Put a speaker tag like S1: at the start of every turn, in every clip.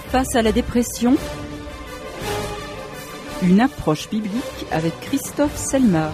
S1: Face à la dépression, une approche biblique avec Christophe Selmar.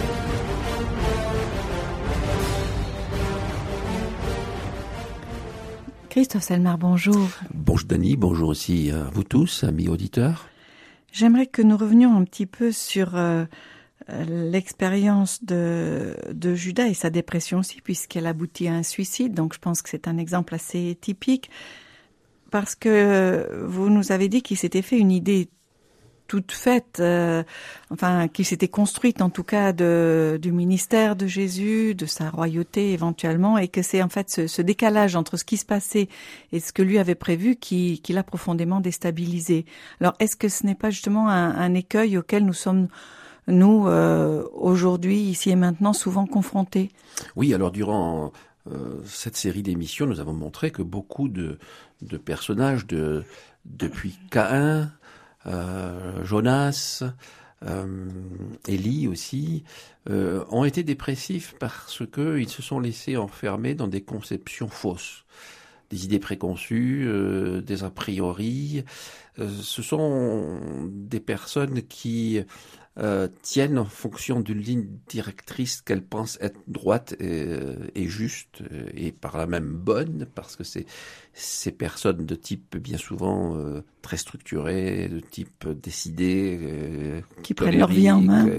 S2: Christophe Selmar, bonjour.
S3: Bonjour Dany, bonjour aussi à vous tous, amis auditeurs.
S2: J'aimerais que nous revenions un petit peu sur l'expérience de Judas et sa dépression aussi, puisqu'elle aboutit à un suicide. Donc je pense que c'est un exemple assez typique, parce que vous nous avez dit qu'il s'était fait une idée toute faite, qu'il s'était construite en tout cas du ministère de Jésus, de sa royauté éventuellement, et que c'est en fait ce décalage entre ce qui se passait et ce que lui avait prévu qui l'a profondément déstabilisé. Alors est-ce que ce n'est pas justement un écueil auquel nous sommes, nous, aujourd'hui, ici et maintenant, souvent confrontés?
S3: Oui, alors durant cette série d'émissions, nous avons montré que beaucoup de personnages depuis Caïn, Jonas, Élie aussi, ont été dépressifs parce qu'ils se sont laissés enfermer dans des conceptions fausses, des idées préconçues, des a priori. Ce sont des personnes qui tiennent en fonction d'une ligne directrice qu'elles pensent être droite et juste, et par là même bonne, parce que c'est ces personnes de type bien souvent très structuré, de type décidé,
S2: qui prennent leur vie en main,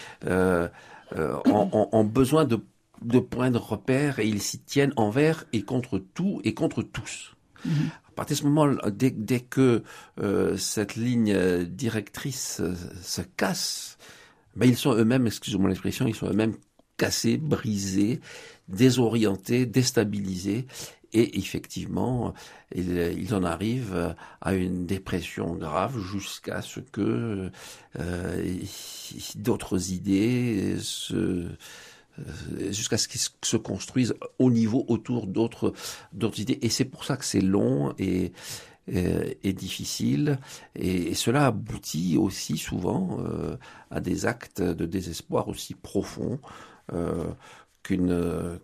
S3: ont besoin de points de repère, et ils s'y tiennent envers et contre tout et contre tous. Mmh. À partir de ce moment, dès que cette ligne directrice se casse, ils sont eux-mêmes, excusez-moi l'expression, ils sont eux-mêmes cassés, brisés, désorientés, déstabilisés, et effectivement, ils en arrivent à une dépression grave jusqu'à ce que d'autres idées jusqu'à ce qu'ils se construisent au niveau autour d'autres idées. Et c'est pour ça que c'est long et difficile. Et cela aboutit aussi souvent à des actes de désespoir aussi profonds qu'une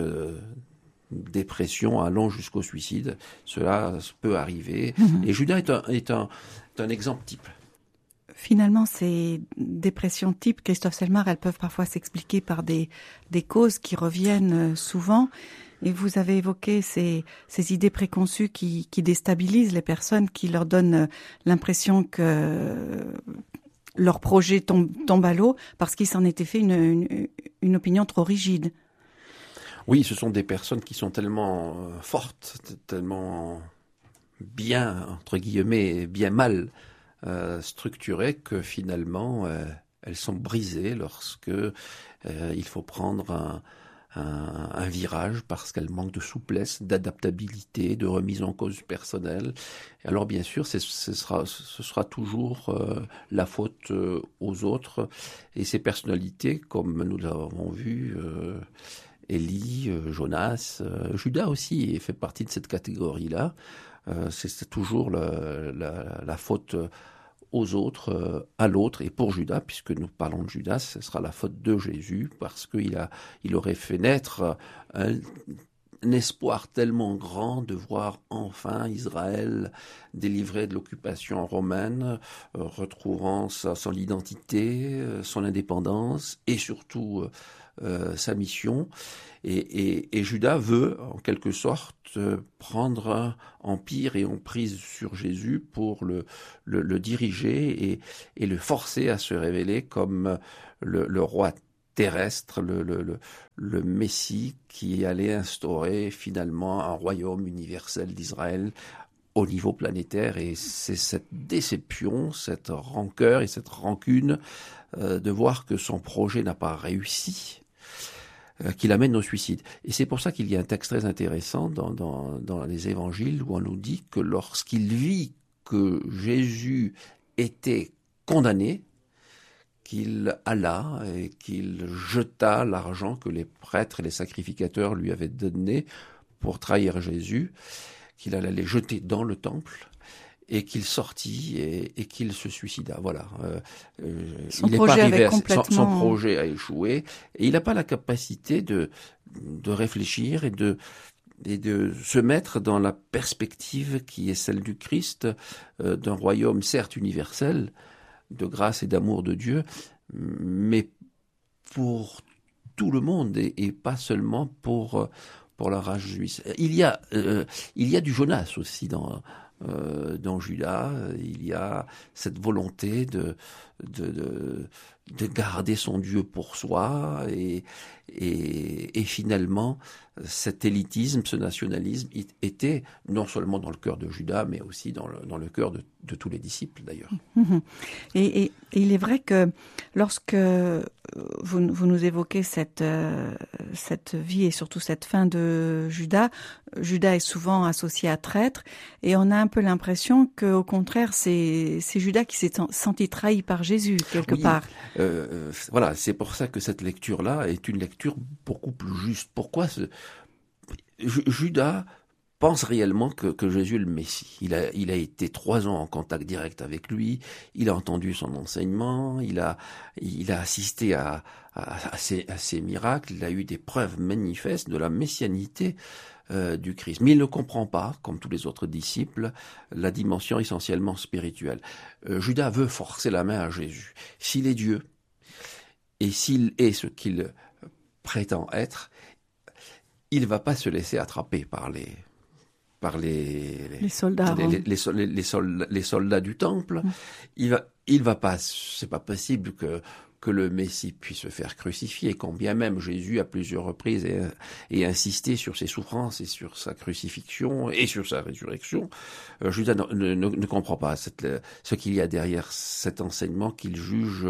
S3: dépression allant jusqu'au suicide. Cela peut arriver. Mmh. Et Judas est un exemple type.
S2: Finalement, ces dépressions type, Christophe Selmar, elles peuvent parfois s'expliquer par des causes qui reviennent souvent. Et vous avez évoqué ces idées préconçues qui déstabilisent les personnes, qui leur donnent l'impression que leur projet tombe à l'eau parce qu'il s'en était fait une opinion trop rigide.
S3: Oui, ce sont des personnes qui sont tellement fortes, tellement bien, entre guillemets, bien mal structurées, que finalement elles sont brisées lorsque il faut prendre un virage, parce qu'elles manquent de souplesse, d'adaptabilité, de remise en cause personnelle. Et alors bien sûr, ce sera toujours la faute aux autres, et ces personnalités, comme nous l'avons vu, Élie, Jonas, Judas aussi fait partie de cette catégorie-là. C'est toujours la faute aux autres, à l'autre, et pour Judas, puisque nous parlons de Judas, ce sera la faute de Jésus, parce qu'il aurait fait naître un espoir tellement grand de voir enfin Israël délivré de l'occupation romaine, retrouvant son identité, son indépendance, et surtout sa mission. Et Judas veut, en quelque sorte, prendre empire et emprise sur Jésus pour le diriger et le forcer à se révéler comme le roi terrestre, le Messie qui allait instaurer finalement un royaume universel d'Israël au niveau planétaire. Et c'est cette déception, cette rancœur et cette rancune de voir que son projet n'a pas réussi, qui l'amène au suicide. Et c'est pour ça qu'il y a un texte très intéressant dans les évangiles où on nous dit que lorsqu'il vit que Jésus était condamné, qu'il alla et qu'il jeta l'argent que les prêtres et les sacrificateurs lui avaient donné pour trahir Jésus, qu'il allait les jeter dans le temple, et qu'il sortit et qu'il se suicida. Voilà. Il n'est pas arrivé son projet a échoué, et il n'a pas la capacité de réfléchir et de de se mettre dans la perspective qui est celle du Christ, d'un royaume certes universel, de grâce et d'amour de Dieu, mais pour tout le monde et pas seulement pour la race juive. Il y a du Jonas aussi dans Judas. Il y a cette volonté de garder son Dieu pour soi et finalement cet élitisme, ce nationalisme était non seulement dans le cœur de Judas mais aussi dans le cœur de tous les disciples d'ailleurs.
S2: Et il est vrai que lorsque vous nous évoquez cette vie et surtout cette fin de Judas est souvent associé à traître et on a un peu l'impression qu'au contraire c'est Judas qui s'est senti trahi par Jésus quelque part.
S3: Voilà, c'est pour ça que cette lecture-là est une lecture beaucoup plus juste. Pourquoi Judas pense réellement que Jésus est le Messie. Il a été 3 ans en contact direct avec lui, il a entendu son enseignement, il a assisté à ses miracles, il a eu des preuves manifestes de la messianité du Christ. Mais il ne comprend pas, comme tous les autres disciples, la dimension essentiellement spirituelle. Judas veut forcer la main à Jésus. S'il est Dieu, et s'il est ce qu'il prétend être, il ne va pas se laisser attraper par les
S2: soldats,
S3: les soldats du temple. Il va pas, c'est pas possible que le Messie puisse se faire crucifier, quand bien même Jésus à plusieurs reprises et insisté sur ses souffrances et sur sa crucifixion et sur sa résurrection. Judas ne comprend pas ce qu'il y a derrière cet enseignement qu'il juge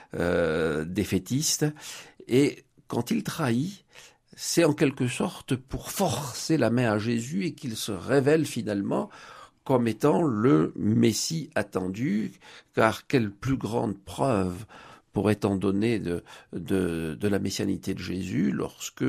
S3: défaitiste. Et quand il trahit, c'est en quelque sorte pour forcer la main à Jésus et qu'il se révèle finalement comme étant le Messie attendu, car quelle plus grande preuve pourrait-on donner de la messianité de Jésus lorsque,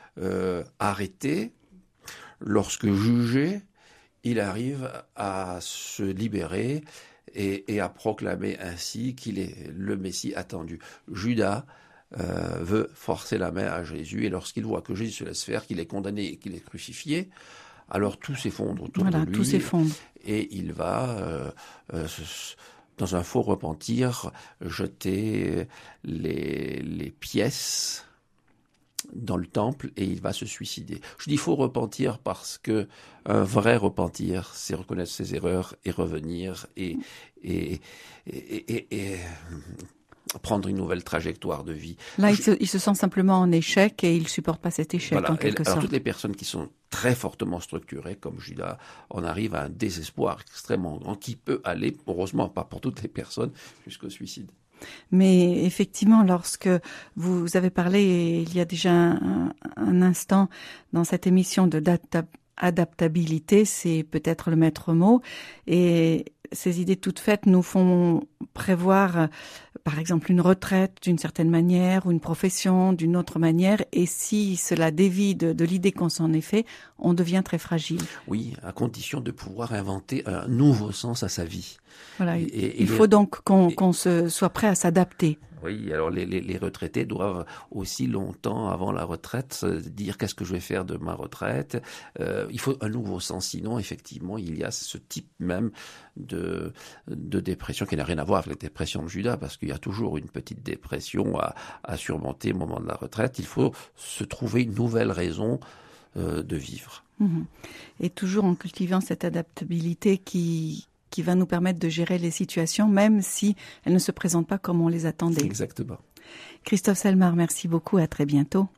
S3: arrêté, lorsque jugé, il arrive à se libérer et à proclamer ainsi qu'il est le Messie attendu. Judas veut forcer la main à Jésus et lorsqu'il voit que Jésus se laisse faire, qu'il est condamné et qu'il est crucifié, alors tout s'effondre autour de lui.
S2: Tout s'effondre.
S3: Et il va dans un faux repentir, jeter les pièces dans le temple et il va se suicider. Je dis faux repentir parce que un vrai repentir, c'est reconnaître ses erreurs et revenir et prendre une nouvelle trajectoire de vie.
S2: Là, il se sent simplement en échec et il supporte pas cet échec,
S3: voilà.
S2: En quelque sorte.
S3: Alors toutes les personnes qui sont très fortement structurées, comme Judas, on arrive à un désespoir extrêmement grand qui peut aller, heureusement pas pour toutes les personnes, jusqu'au suicide.
S2: Mais effectivement, lorsque vous avez parlé il y a déjà un instant dans cette émission d'adaptabilité, c'est peut-être le maître mot, et ces idées toutes faites nous font prévoir, par exemple, une retraite d'une certaine manière ou une profession d'une autre manière. Et si cela dévie de l'idée qu'on s'en est fait, on devient très fragile.
S3: Oui, à condition de pouvoir inventer un nouveau sens à sa vie.
S2: Voilà, il faut donc qu'on soit prêt à s'adapter.
S3: Oui, alors les retraités doivent aussi longtemps avant la retraite dire qu'est-ce que je vais faire de ma retraite. Il faut un nouveau sens, sinon effectivement il y a ce type même de dépression qui n'a rien à voir avec la dépression de Judas, parce qu'il y a toujours une petite dépression à surmonter au moment de la retraite. Il faut se trouver une nouvelle raison de vivre.
S2: Et toujours en cultivant cette adaptabilité qui va nous permettre de gérer les situations, même si elles ne se présentent pas comme on les attendait.
S3: Exactement.
S2: Christophe Selmar, merci beaucoup, à très bientôt.